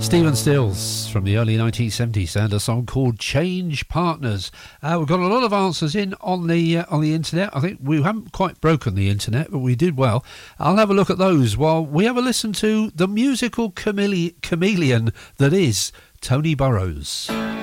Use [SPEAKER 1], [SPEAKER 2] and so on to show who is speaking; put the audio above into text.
[SPEAKER 1] Stephen Stills from the early 1970s and a song called Change Partners. We've got a lot of answers in on the internet. I think we haven't quite broken the internet, but we did well. I'll have a look at those while we have a listen to the musical chameleon that is Tony Burrows.